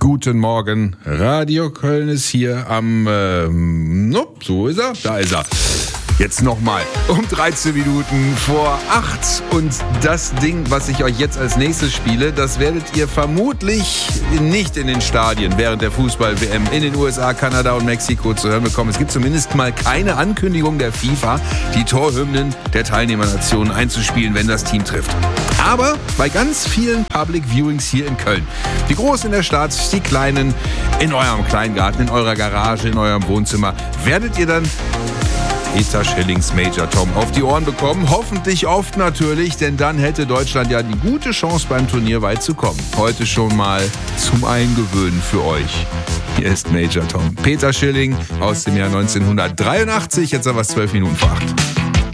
Guten Morgen, Radio Köln ist hier am, so ist er, da ist er. Jetzt nochmal um 13 Minuten vor 8 und das Ding, was ich euch jetzt als nächstes spiele, das werdet ihr vermutlich nicht in den Stadien während der Fußball-WM in den USA, Kanada und Mexiko zu hören bekommen. Es gibt zumindest mal keine Ankündigung der FIFA, die Torhymnen der Teilnehmernationen einzuspielen, wenn das Team trifft. Aber bei ganz vielen Public Viewings hier in Köln, die Großen in der Stadt, die Kleinen in eurem Kleingarten, in eurer Garage, in eurem Wohnzimmer, werdet ihr dann Peter Schillings Major Tom auf die Ohren bekommen. Hoffentlich oft natürlich, denn dann hätte Deutschland ja die gute Chance beim Turnier weit zu kommen. Heute schon mal zum Eingewöhnen für euch. Hier ist Major Tom. Peter Schilling aus dem Jahr 1983, jetzt aber 12 Minuten vor 8.